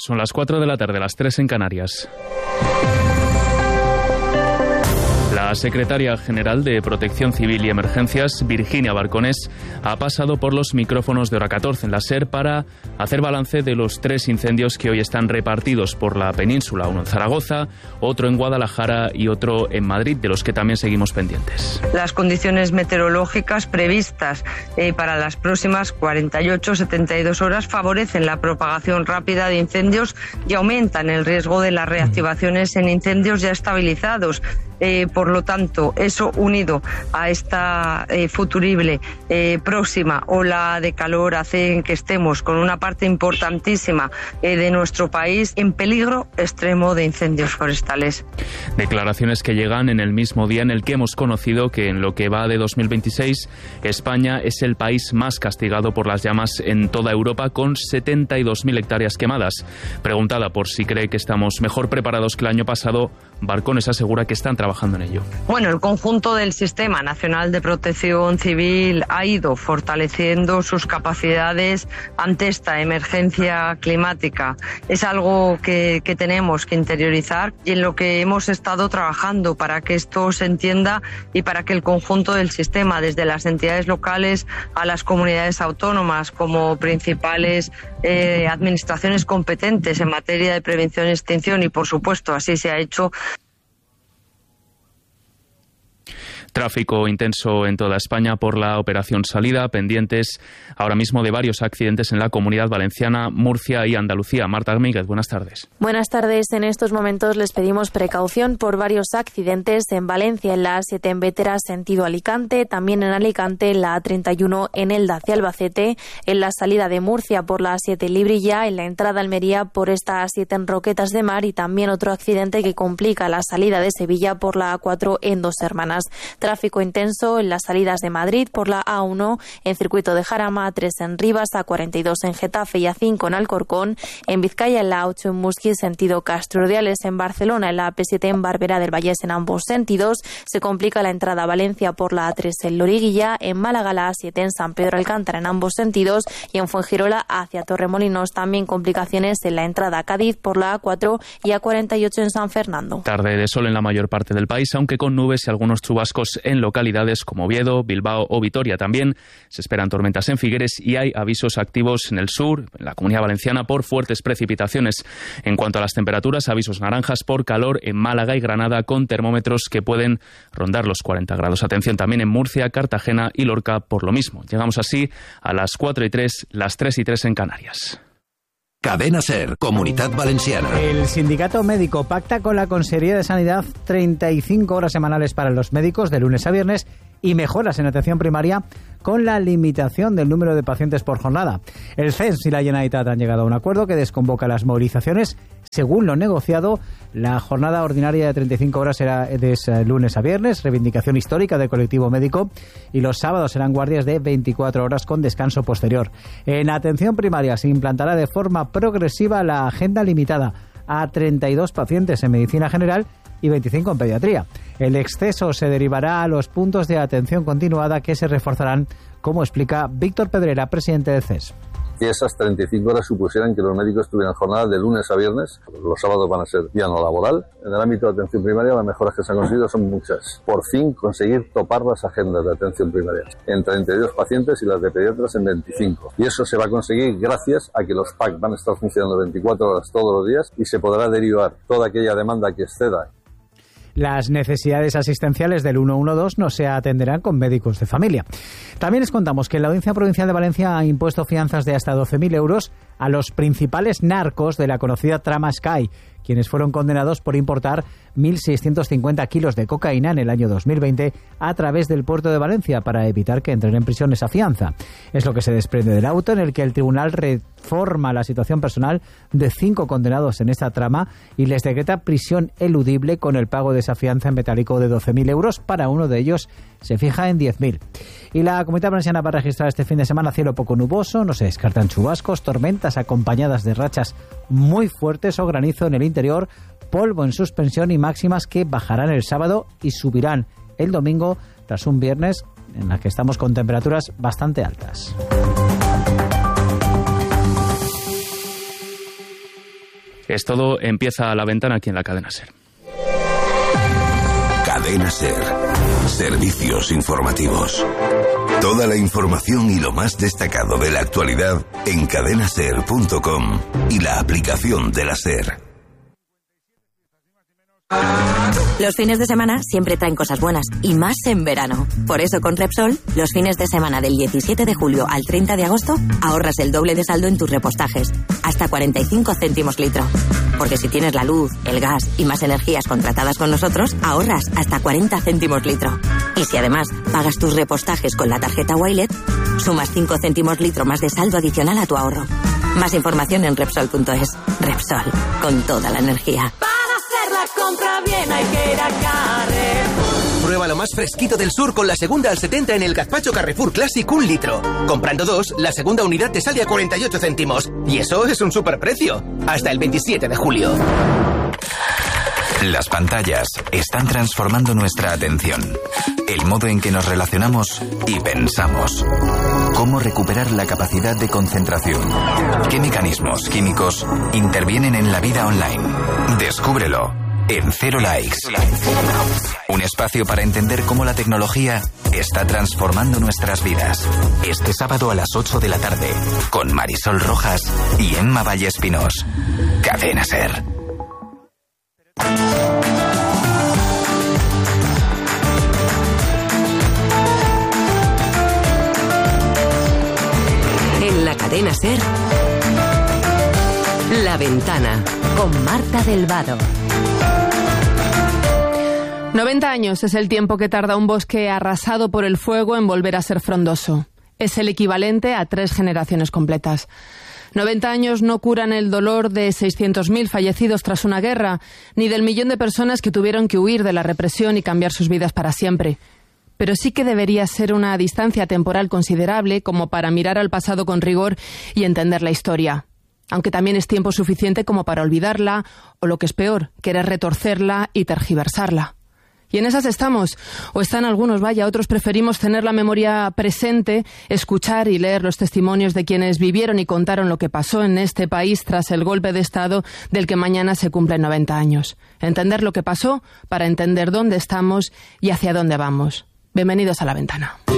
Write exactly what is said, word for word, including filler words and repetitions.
Son las cuatro de la tarde, las tres en Canarias. La secretaria general de Protección Civil y Emergencias, Virginia Barconés, ha pasado por los micrófonos de Hora catorce en la SER para hacer balance de los tres incendios que hoy están repartidos por la península, uno en Zaragoza, otro en Guadalajara y otro en Madrid, de los que también seguimos pendientes. Las condiciones meteorológicas previstas eh, para las próximas cuarenta y ocho a setenta y dos horas favorecen la propagación rápida de incendios y aumentan el riesgo de las reactivaciones en incendios ya estabilizados. Eh, por lo tanto, eso unido a esta eh, futurible eh, próxima ola de calor hace que estemos con una parte importantísima eh, de nuestro país en peligro extremo de incendios forestales. Declaraciones que llegan en el mismo día en el que hemos conocido que en lo que va de dos mil veintiséis, España es el país más castigado por las llamas en toda Europa, con setenta y dos mil hectáreas quemadas. Preguntada por si cree que estamos mejor preparados que el año pasado, Barconés asegura que están trabajando en ello. Bueno, el conjunto del Sistema Nacional de Protección Civil ha ido fortaleciendo sus capacidades ante esta emergencia climática. Es algo que, que tenemos que interiorizar y en lo que hemos estado trabajando para que esto se entienda y para que el conjunto del sistema, desde las entidades locales a las comunidades autónomas como principales eh, administraciones competentes en materia de prevención y extinción, y por supuesto así se ha hecho. Tráfico intenso en toda España por la operación Salida, pendientes ahora mismo de varios accidentes en la Comunidad Valenciana, Murcia y Andalucía. Marta Armíguez, buenas tardes. Buenas tardes. En estos momentos les pedimos precaución por varios accidentes en Valencia, en la A siete en Bétera, sentido Alicante, también en Alicante, en la A treinta y uno en Elda hacia Albacete, en la salida de Murcia por la A siete en Librilla, en la entrada a Almería por esta A siete en Roquetas de Mar, y también otro accidente que complica la salida de Sevilla por la A cuatro en Dos Hermanas. Tráfico intenso en las salidas de Madrid por la A uno en circuito de Jarama, A tres en Rivas, A cuarenta y dos en Getafe y A cinco en Alcorcón, en Vizcaya en la A ocho en Musqui, sentido Castro-Urdiales, en Barcelona en la A P siete en Barberá del Vallés en ambos sentidos, se complica la entrada a Valencia por la A tres en Loriguilla, en Málaga la A siete en San Pedro Alcántara en ambos sentidos, y en Fuengirola hacia Torremolinos también complicaciones en la entrada a Cádiz por la A cuatro y A cuarenta y ocho en San Fernando. Tarde de sol en la mayor parte del país, aunque con nubes y algunos chubascos en localidades como Oviedo, Bilbao o Vitoria. También se esperan tormentas en Figueres y hay avisos activos en el sur, en la Comunidad Valenciana, por fuertes precipitaciones. En cuanto a las temperaturas, avisos naranjas por calor en Málaga y Granada, con termómetros que pueden rondar los cuarenta grados. Atención también en Murcia, Cartagena y Lorca por lo mismo. Llegamos así a las cuatro y tres, las tres y tres en Canarias. Cadena SER, Comunidad Valenciana. El sindicato médico pacta con la Consejería de Sanidad treinta y cinco horas semanales para los médicos de lunes a viernes y mejoras en atención primaria con la limitación del número de pacientes por jornada. El C E S y la Generalitat han llegado a un acuerdo que desconvoca las movilizaciones. Según lo negociado, la jornada ordinaria de treinta y cinco horas será de lunes a viernes, reivindicación histórica del colectivo médico, y los sábados serán guardias de veinticuatro horas con descanso posterior. En atención primaria se implantará de forma progresiva la agenda limitada a treinta y dos pacientes en medicina general y veinticinco en pediatría. El exceso se derivará a los puntos de atención continuada, que se reforzarán, como explica Víctor Pedrera, presidente del C E S. Que esas treinta y cinco horas supusieran que los médicos tuvieran jornadas de lunes a viernes. Los sábados van a ser día no laboral. En el ámbito de atención primaria, las mejoras que se han conseguido son muchas. Por fin conseguir topar las agendas de atención primaria en treinta y dos pacientes y las de pediatras en veinticinco. Y eso se va a conseguir gracias a que los P A C van a estar funcionando veinticuatro horas todos los días y se podrá derivar toda aquella demanda que exceda. Las necesidades asistenciales del ciento doce no se atenderán con médicos de familia. También les contamos que la Audiencia Provincial de Valencia ha impuesto fianzas de hasta doce mil euros a los principales narcos de la conocida trama Sky, quienes fueron condenados por importar mil seiscientos cincuenta kilos de cocaína en el año dos mil veinte a través del puerto de Valencia para evitar que entren en prisión esa fianza. Es lo que se desprende del auto en el que el tribunal reforma la situación personal de cinco condenados en esta trama y les decreta prisión eludible con el pago de esa fianza en metálico de doce mil euros. Para uno de ellos se fija en diez mil. Y la Comunidad Valenciana va a registrar este fin de semana cielo poco nuboso, no se descartan chubascos, tormentas acompañadas de rachas muy fuertes o granizo en el interior, polvo en suspensión y máximas que bajarán el sábado y subirán el domingo tras un viernes en la que estamos con temperaturas bastante altas. Es todo, empieza La Ventana aquí en la Cadena SER. Cadena SER. Servicios informativos. Toda la información y lo más destacado de la actualidad en cadena ser punto com y la aplicación de la SER. Los fines de semana siempre traen cosas buenas, y más en verano. Por eso con Repsol, los fines de semana del diecisiete de julio al treinta de agosto, ahorras el doble de saldo en tus repostajes, hasta cuarenta y cinco céntimos litro. Porque si tienes la luz, el gas y más energías contratadas con nosotros, ahorras hasta cuarenta céntimos litro. Y si además pagas tus repostajes con la tarjeta Wilet, sumas cinco céntimos litro más de saldo adicional a tu ahorro. Más información en Repsol punto es. Repsol, con toda la energía. La compra bien hay que ir a Carrefour. Prueba lo más fresquito del sur con la segunda al setenta en el gazpacho Carrefour Classic un litro. Comprando dos, la segunda unidad te sale a cuarenta y ocho céntimos. Y eso es un superprecio. Hasta el veintisiete de julio. Las pantallas están transformando nuestra atención, el modo en que nos relacionamos y pensamos. ¿Cómo recuperar la capacidad de concentración? ¿Qué mecanismos químicos intervienen en la vida online? Descúbrelo en Cero Likes. Un espacio para entender cómo la tecnología está transformando nuestras vidas. Este sábado a las ocho de la tarde, con Marisol Rojas y Emma Vallespinos. Cadena SER. En la Cadena SER, La Ventana, con Marta del Vado. noventa años es el tiempo que tarda un bosque arrasado por el fuego en volver a ser frondoso. Es el equivalente a tres generaciones completas. noventa años no curan el dolor de seiscientos mil fallecidos tras una guerra, ni del millón de personas que tuvieron que huir de la represión y cambiar sus vidas para siempre. Pero sí que debería ser una distancia temporal considerable como para mirar al pasado con rigor y entender la historia. Aunque también es tiempo suficiente como para olvidarla, o lo que es peor, querer retorcerla y tergiversarla. Y en esas estamos, o están algunos, vaya, otros preferimos tener la memoria presente, escuchar y leer los testimonios de quienes vivieron y contaron lo que pasó en este país tras el golpe de Estado del que mañana se cumplen noventa años. Entender lo que pasó para entender dónde estamos y hacia dónde vamos. Bienvenidos a La Ventana.